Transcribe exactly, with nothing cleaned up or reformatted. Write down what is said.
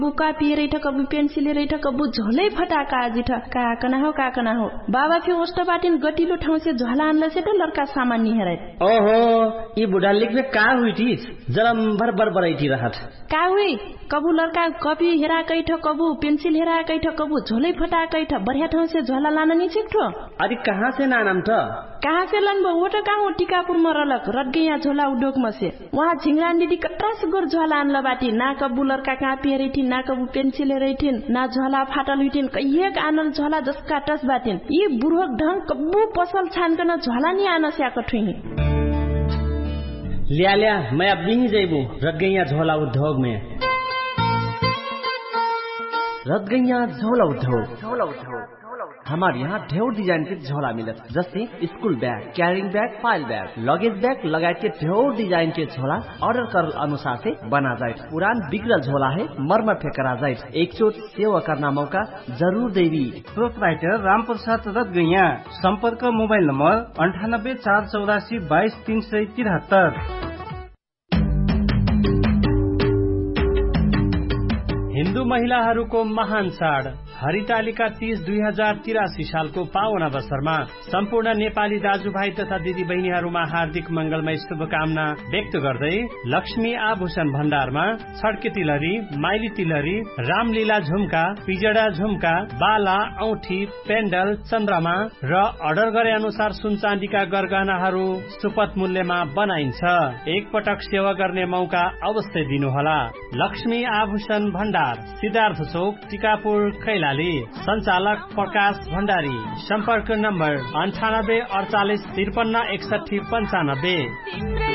Copy रैठ कबु pencil रैठ कबु झोलै फटाका जिठ का कना हो का कना हो बाबा फि ओस्ट बाटिन गटिलो ठाउँ से झोला आनला से तो लड़का सामान नि हेरै ओहो ई बुढा लेख्ने का हुई थी जलम भर भर बरैठी रहत का हुई कबु लड़का कॉपी हेरा कैठ कबु पेन्सिल हेरा कैठ कबु झोलै फटा कैठ बढ़िया ठाउँ से झोला लान नि सिक्ठो अरे कहाँ से नानम त कहाँ से लन वो तो कहाँ टीकापुर में रलक रट गया झोला उद्योग में से वहाँ झिंगरान दीदी कट्रास गोर झोला आनला बाटी ना कबू लड़का कहाँ पियर थी ना कबू पेंसिल रहिथिन ना झोला फाटल हुइथिन कहिएक आनल झोला जसका टस बाटिन ये बुढ़क ढंग कबू पसल छानकन झोला नि आन स्याक ठुही लिया लिया मैं अब नहीं जाइबू रट गया झोला उद्योग में रट गया झोला उद्योग झोला उद्योग हमारे यहाँ ढेर डिजाइन के झोला मिलत जैसे school bag carrying bag file bag luggage bag लगाए के ढेर डिजाइन के झोला ऑर्डर कर अनुसार से बना जाए पुरान बिगड़ल झोला है मरमर फेंकरा जाए एक चोट सेवा करना मौका जरूर देवी प्रोपराइटर राम प्रसाद रत गैया संपर्क मोबाइल नंबर अंठानब्बे चार चौरासी बाईस तीन सय तिहत्तर। हिन्दू महिलाहरूको महान चाड हरितालिका तीस दुई हजार तिरासी सालको पावन अवसरमा सम्पूर्ण नेपाली दाजुभाइ तथा दिदी बहिनीहरूमा हार्दिक मंगलमय शुभकामना व्यक्त गर्दै लक्ष्मी आभूषण भण्डारमा छड्के तिलरी माइली तिलरी रामलीला झुम्का पिजडा झुम्का बाला औठी पेन्डल चन्द्रमा र अर्डर गरे अनुसार सुन चाँदीका गरगहनाहरू सुपथ मूल्यमा बनाइन्छ। एक पटक सेवा गर्ने मौका अवश्य दिनुहोला। लक्ष्मी आभूषण भण्डार सिद्धार्थ चौक टिकापुर कैलाली। संचालक प्रकाश भण्डारी। सम्पर्क नम्बर अन्ठानब्बे अडचालिस त्रिपन्न एकसठी पञ्चानब्बे।